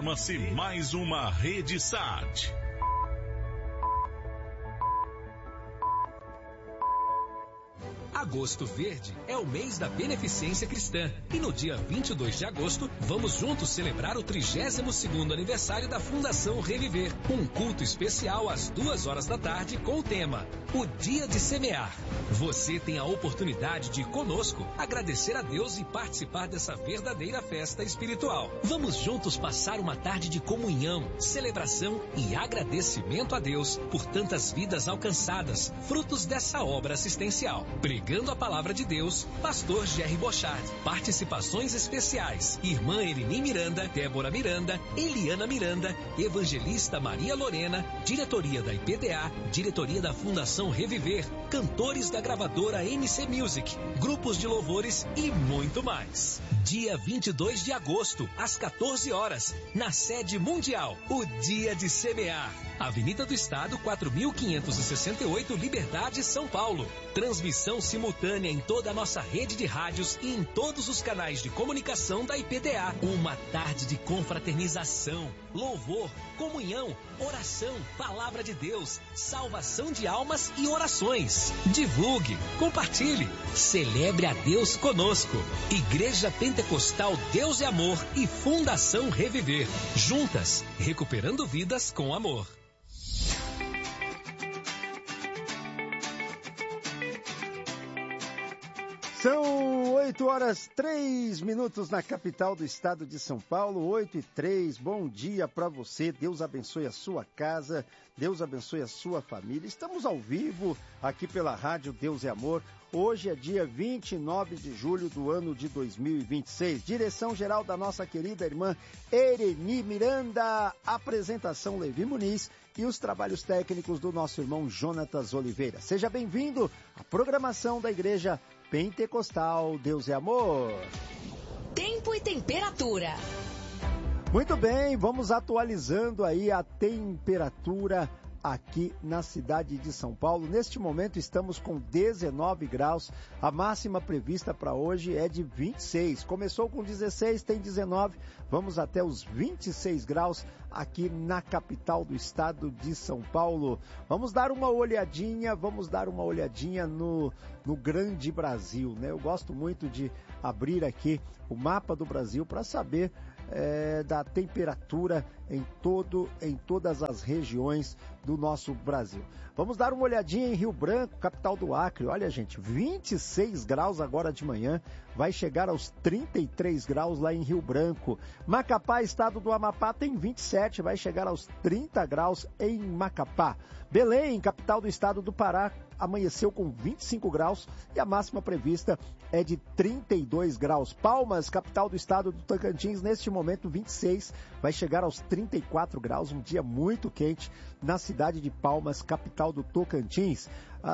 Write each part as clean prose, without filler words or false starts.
Forma-se mais uma Rede SAT. Agosto Verde é o mês da beneficência cristã e no dia 22 de agosto vamos juntos celebrar o 32º aniversário da Fundação Reviver. Um culto especial às 2 da tarde com o tema O Dia de Semear. Você tem a oportunidade de conosco agradecer a Deus e participar dessa verdadeira festa espiritual. Vamos juntos passar uma tarde de comunhão, celebração e agradecimento a Deus por tantas vidas alcançadas, frutos dessa obra assistencial. Pregando a palavra de Deus, Pastor Jerry Bochard. Participações especiais: Irmã Elini Miranda, Débora Miranda, Eliana Miranda, Evangelista Maria Lorena, Diretoria da IPDA, Diretoria da Fundação Reviver, cantores da gravadora MC Music, grupos de louvores e muito mais. Dia 22 de agosto, às 14 horas, na sede mundial, o Dia de Semear. Avenida do Estado, 4.568, Liberdade, São Paulo. Transmissão simultânea em toda a nossa rede de rádios e em todos os canais de comunicação da IPDA. Uma tarde de confraternização, louvor, comunhão, oração, palavra de Deus, salvação de almas e orações. Divulgue, compartilhe, celebre a Deus conosco. Igreja Pentecostal Deus é Amor e Fundação Reviver. Juntas, recuperando vidas com amor. São 8h03 na capital do estado de São Paulo, 8h03. Bom dia para você, Deus abençoe a sua casa, Deus abençoe a sua família. Estamos ao vivo aqui pela Rádio Deus é Amor. Hoje é dia 29 de julho do ano de 2026. Direção geral da nossa querida irmã Elini Miranda. Apresentação Levi Muniz e os trabalhos técnicos do nosso irmão Jonatas Oliveira. Seja bem-vindo à programação da Igreja Pentecostal Deus é Amor. Tempo e temperatura. Muito bem, vamos atualizando aí a temperatura aqui na cidade de São Paulo. Neste momento estamos com 19 graus, a máxima prevista para hoje é de 26. Começou com 16, tem 19, vamos até os 26 graus aqui na capital do estado de São Paulo. Vamos dar uma olhadinha no grande Brasil, né? Eu gosto muito de abrir aqui o mapa do Brasil para saber da temperatura em todas as regiões do nosso Brasil. Vamos dar uma olhadinha em Rio Branco, capital do Acre. Olha, gente, 26 graus agora de manhã, vai chegar aos 33 graus lá em Rio Branco. Macapá, estado do Amapá, tem 27, vai chegar aos 30 graus em Macapá. Belém, capital do estado do Pará, amanheceu com 25 graus e a máxima prevista é de 32 graus. Palmas, capital do estado do Tocantins, neste momento 26, vai chegar aos 34 graus, um dia muito quente na cidade de Palmas, capital do Tocantins.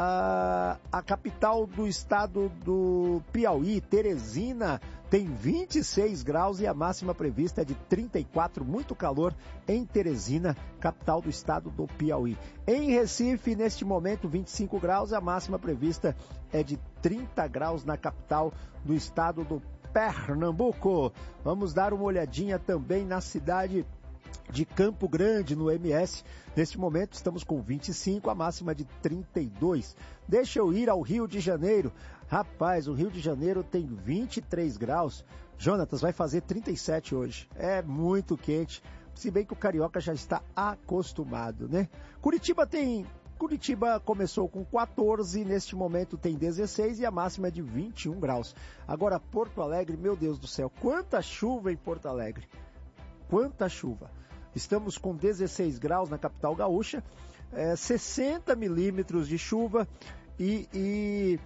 A capital do estado do Piauí, Teresina, tem 26 graus e a máxima prevista é de 34, muito calor em Teresina, capital do estado do Piauí. Em Recife, neste momento, 25 graus e a máxima prevista é de 30 graus na capital do estado do Pernambuco. Vamos dar uma olhadinha também na cidade de Campo Grande, no MS. Neste momento estamos com 25, a máxima de 32. Deixa eu ir ao Rio de Janeiro. Rapaz, o Rio de Janeiro tem 23 graus. Jonatas, vai fazer 37 hoje. É muito quente, se bem que o carioca já está acostumado, né? Curitiba começou com 14, neste momento tem 16 e a máxima é de 21 graus. Agora, Porto Alegre, meu Deus do céu, quanta chuva em Porto Alegre. Quanta chuva. Estamos com 16 graus na capital gaúcha, 60 milímetros de chuva e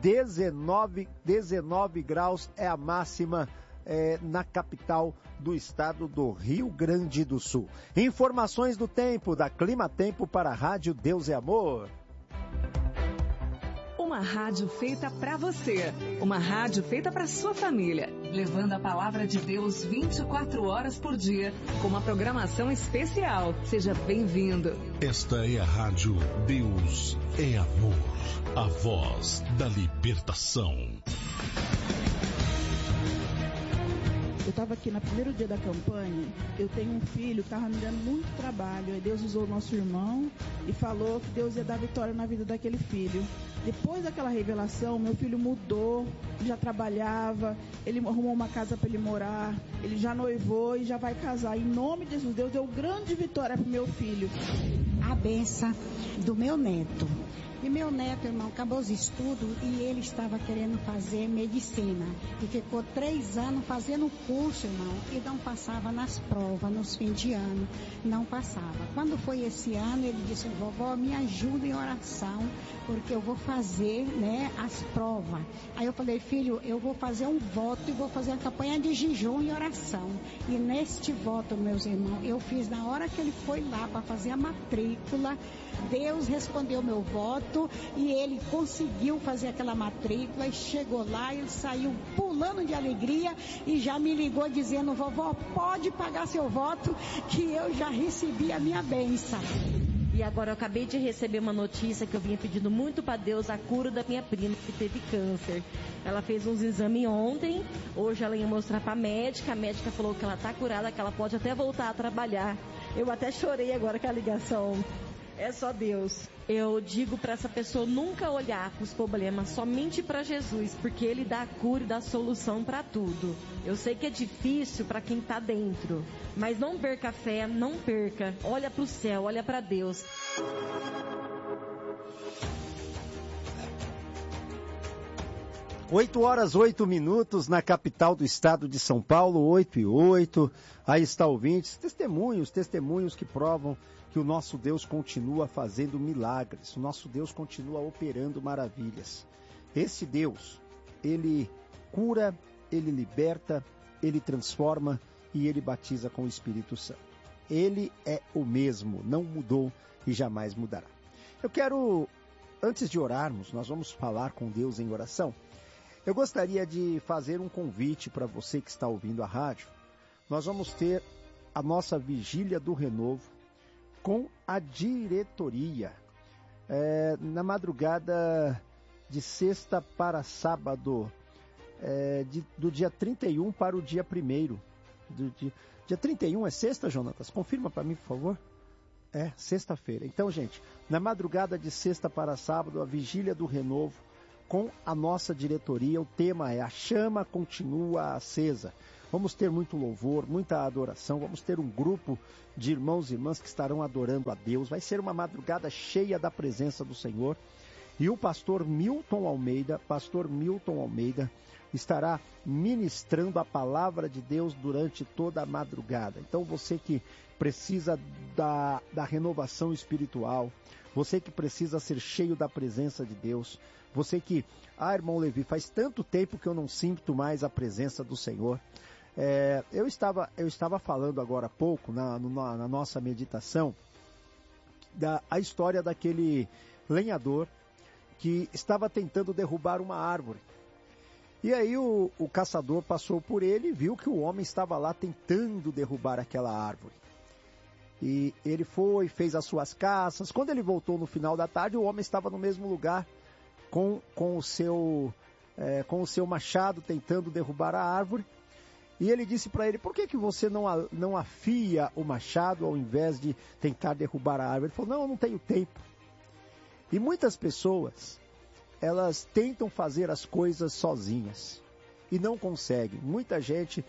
19 graus é a máxima na capital do estado do Rio Grande do Sul. Informações do tempo, da Clima Tempo para a Rádio Deus é Amor. Uma rádio feita para você, uma rádio feita para sua família, levando a palavra de Deus 24 horas por dia, com uma programação especial. Seja bem-vindo. Esta é a Rádio Deus é Amor, a voz da libertação. Eu estava aqui no primeiro dia da campanha, eu tenho um filho que estava me dando muito trabalho. Aí Deus usou o nosso irmão e falou que Deus ia dar vitória na vida daquele filho. Depois daquela revelação, meu filho mudou, já trabalhava, ele arrumou uma casa para ele morar, ele já noivou e já vai casar. Em nome de Jesus, Deus deu grande vitória para o meu filho. A benção do meu neto. E meu neto, irmão, acabou os estudos e ele estava querendo fazer medicina. E ficou 3 anos fazendo curso, irmão, e não passava nas provas, nos fins de ano. Não passava. Quando foi esse ano, ele disse, vovó, me ajuda em oração, porque eu vou fazer, né, as provas. Aí eu falei, filho, eu vou fazer um voto e vou fazer a campanha de jejum e oração. E neste voto, meus irmãos, eu fiz na hora que ele foi lá para fazer a matrícula. Deus respondeu meu voto e ele conseguiu fazer aquela matrícula e chegou lá, ele saiu pulando de alegria e já me ligou dizendo, vovó, pode pagar seu voto que eu já recebi a minha bênção. E agora eu acabei de receber uma notícia que eu vinha pedindo muito para Deus, a cura da minha prima que teve câncer. Ela fez uns exames ontem, hoje ela ia mostrar para a médica falou que ela está curada, que ela pode até voltar a trabalhar. Eu até chorei agora com a ligação. É só Deus. Eu digo para essa pessoa nunca olhar para os problemas, somente para Jesus, porque Ele dá a cura e dá a solução para tudo. Eu sei que é difícil para quem está dentro, mas não perca a fé, não perca. Olha para o céu, olha para Deus. 8h08 na capital do estado de São Paulo, 8h08. Aí está ouvintes, testemunhos que provam que o nosso Deus continua fazendo milagres, o nosso Deus continua operando maravilhas. Esse Deus, Ele cura, Ele liberta, Ele transforma e Ele batiza com o Espírito Santo. Ele é o mesmo, não mudou e jamais mudará. Eu quero, antes de orarmos, nós vamos falar com Deus em oração. Eu gostaria de fazer um convite para você que está ouvindo a rádio. Nós vamos ter a nossa Vigília do Renovo com a diretoria, na madrugada de sexta para sábado, do dia 31 para o dia 1º. Dia 31 é sexta, Jonatas? Confirma para mim, por favor. É, sexta-feira. Então, gente, na madrugada de sexta para sábado, a Vigília do Renovo com a nossa diretoria. O tema é A Chama Continua Acesa. Vamos ter muito louvor, muita adoração, vamos ter um grupo de irmãos e irmãs que estarão adorando a Deus. Vai ser uma madrugada cheia da presença do Senhor. E o pastor Milton Almeida, estará ministrando a palavra de Deus durante toda a madrugada. Então você que precisa da renovação espiritual, você que precisa ser cheio da presença de Deus, você que, irmão Levi, faz tanto tempo que eu não sinto mais a presença do Senhor. Eu estava falando agora há pouco, na nossa meditação, a história daquele lenhador que estava tentando derrubar uma árvore. E aí o caçador passou por ele e viu que o homem estava lá tentando derrubar aquela árvore. E ele fez as suas caças. Quando ele voltou no final da tarde, o homem estava no mesmo lugar com o seu machado tentando derrubar a árvore. E ele disse para ele, por que você não afia o machado ao invés de tentar derrubar a árvore? Ele falou, não, eu não tenho tempo. E muitas pessoas, elas tentam fazer as coisas sozinhas e não conseguem. Muita gente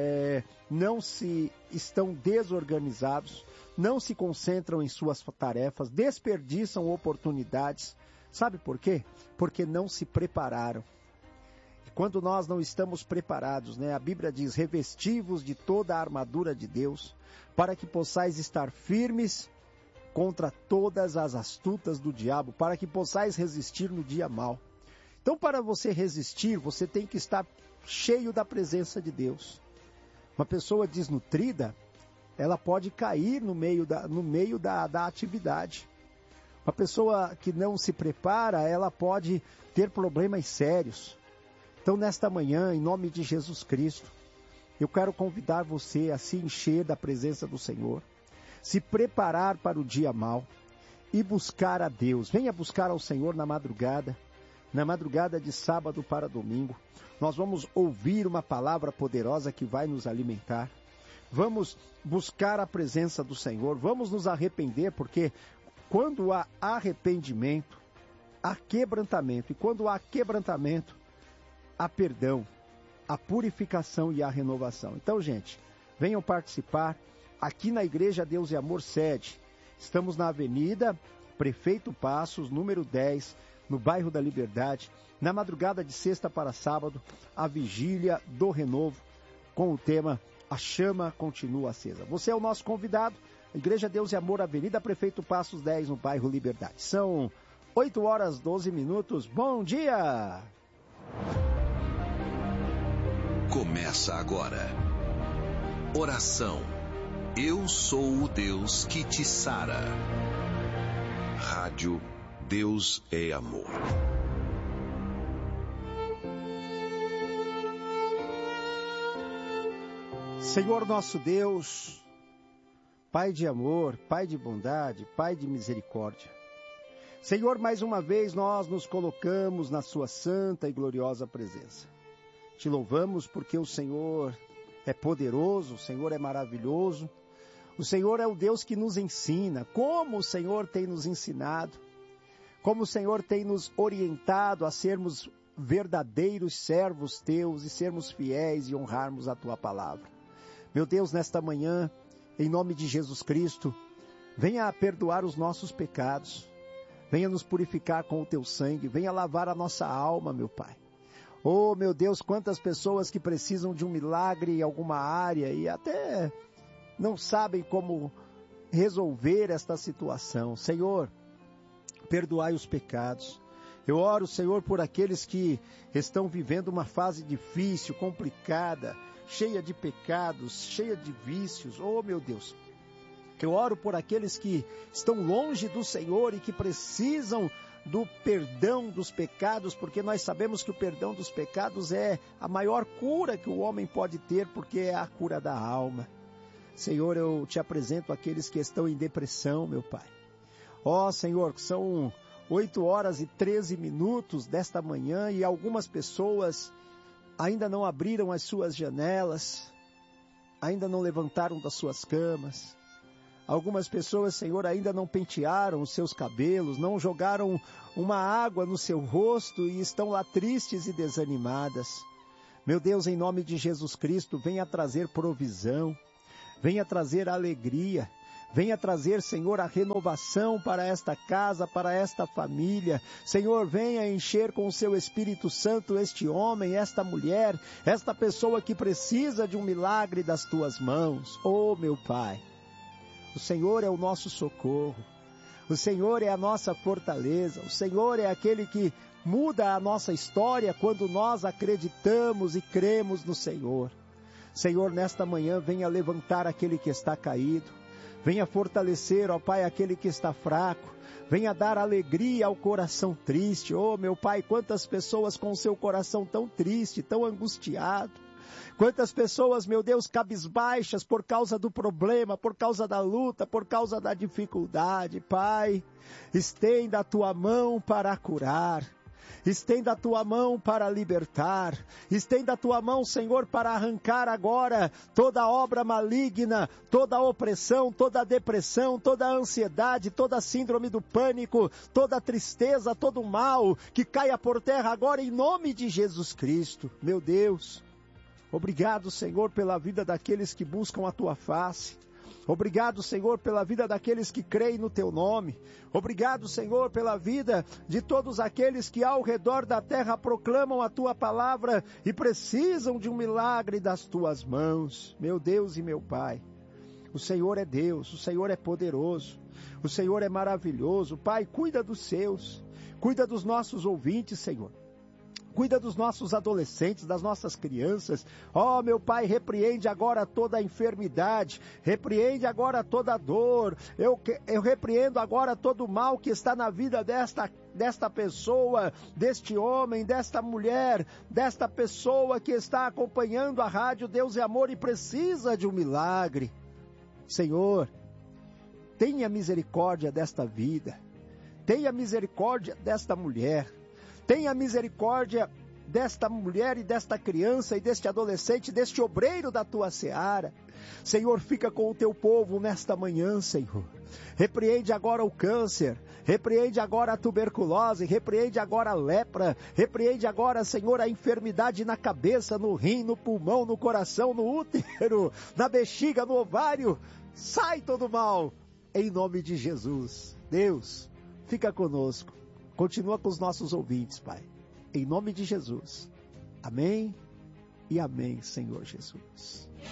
estão desorganizados, não se concentram em suas tarefas, desperdiçam oportunidades. Sabe por quê? Porque não se prepararam. Quando nós não estamos preparados, a Bíblia diz, revesti-vos de toda a armadura de Deus, para que possais estar firmes contra todas as astutas do diabo, para que possais resistir no dia mau. Então, para você resistir, você tem que estar cheio da presença de Deus. Uma pessoa desnutrida, ela pode cair no meio da atividade. Uma pessoa que não se prepara, ela pode ter problemas sérios. Então, nesta manhã, em nome de Jesus Cristo, eu quero convidar você a se encher da presença do Senhor, se preparar para o dia mau e buscar a Deus. Venha buscar ao Senhor na madrugada, na madrugada de sábado para domingo. Nós vamos ouvir uma palavra poderosa que vai nos alimentar. Vamos buscar a presença do Senhor, vamos nos arrepender, porque quando há arrependimento, há quebrantamento. E quando há quebrantamento, há perdão, a purificação e a renovação. Então, gente, venham participar aqui na Igreja Deus e Amor sede. Estamos na Avenida Prefeito Passos, número 10, no bairro da Liberdade, na madrugada de sexta para sábado, a vigília do renovo, com o tema A Chama Continua Acesa. Você é o nosso convidado, Igreja Deus e Amor, Avenida Prefeito Passos 10, no bairro Liberdade. São 8 horas 12 minutos. Bom dia! Começa agora. Oração. Eu sou o Deus que te sara. Rádio Deus é Amor. Senhor nosso Deus, Pai de amor, Pai de bondade, Pai de misericórdia. Senhor, mais uma vez nós nos colocamos na sua santa e gloriosa presença. Te louvamos porque o Senhor é poderoso, o Senhor é maravilhoso. O Senhor é o Deus que nos ensina, como o Senhor tem nos ensinado, como o Senhor tem nos orientado a sermos verdadeiros servos teus e sermos fiéis e honrarmos a tua palavra. Meu Deus, nesta manhã, em nome de Jesus Cristo, venha perdoar os nossos pecados, venha nos purificar com o teu sangue, venha lavar a nossa alma, meu Pai. Oh, meu Deus, quantas pessoas que precisam de um milagre em alguma área e até não sabem como resolver esta situação. Senhor, perdoai os pecados. Eu oro, Senhor, por aqueles que estão vivendo uma fase difícil, complicada, cheia de pecados, cheia de vícios. Oh, meu Deus, eu oro por aqueles que estão longe do Senhor e que precisam do perdão dos pecados, porque nós sabemos que o perdão dos pecados é a maior cura que o homem pode ter, porque é a cura da alma. Senhor, eu te apresento aqueles que estão em depressão, meu Pai. Ó, Senhor, são 8 horas e 13 minutos desta manhã e algumas pessoas ainda não abriram as suas janelas, ainda não levantaram das suas camas. Algumas pessoas, Senhor, ainda não pentearam os seus cabelos, não jogaram uma água no seu rosto e estão lá tristes e desanimadas. Meu Deus, em nome de Jesus Cristo, venha trazer provisão, venha trazer alegria, venha trazer, Senhor, a renovação para esta casa, para esta família. Senhor, venha encher com o seu Espírito Santo este homem, esta mulher, esta pessoa que precisa de um milagre das tuas mãos. Oh, meu Pai, o Senhor é o nosso socorro, o Senhor é a nossa fortaleza, o Senhor é aquele que muda a nossa história quando nós acreditamos e cremos no Senhor. Senhor, nesta manhã, venha levantar aquele que está caído, venha fortalecer, ó Pai, aquele que está fraco, venha dar alegria ao coração triste. Oh, meu Pai, quantas pessoas com o seu coração tão triste, tão angustiado, quantas pessoas, meu Deus, cabisbaixas por causa do problema, por causa da luta, por causa da dificuldade. Pai, estenda a tua mão para curar. Estenda a tua mão para libertar, estenda a tua mão, Senhor, para arrancar agora toda obra maligna, toda opressão, toda depressão, toda ansiedade, toda síndrome do pânico, toda tristeza, todo mal, que caia por terra agora em nome de Jesus Cristo. Meu Deus, obrigado, Senhor, pela vida daqueles que buscam a tua face. Obrigado, Senhor, pela vida daqueles que creem no teu nome. Obrigado, Senhor, pela vida de todos aqueles que ao redor da terra proclamam a tua palavra e precisam de um milagre das tuas mãos. Meu Deus e meu Pai, o Senhor é Deus, o Senhor é poderoso, o Senhor é maravilhoso. Pai, cuida dos seus, cuida dos nossos ouvintes, Senhor. Cuida dos nossos adolescentes, das nossas crianças. Ó, meu Pai, repreende agora toda a enfermidade, repreende agora toda a dor. Eu repreendo agora todo o mal que está na vida desta pessoa, deste homem, desta mulher, desta pessoa que está acompanhando a Rádio Deus é Amor e precisa de um milagre. Senhor, tenha misericórdia desta vida, tenha misericórdia desta mulher, Tenha misericórdia desta mulher e desta criança e deste adolescente, deste obreiro da tua seara. Senhor, fica com o teu povo nesta manhã, Senhor. Repreende agora o câncer, repreende agora a tuberculose, repreende agora a lepra, repreende agora, Senhor, a enfermidade na cabeça, no rim, no pulmão, no coração, no útero, na bexiga, no ovário. Sai todo mal, em nome de Jesus. Deus, fica conosco. Continua com os nossos ouvintes, Pai. Em nome de Jesus. Amém e amém, Senhor Jesus.